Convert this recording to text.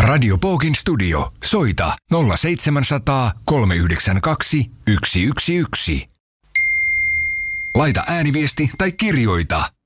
Radio Pookin studio. Soita 0700 392 111. Laita ääniviesti tai kirjoita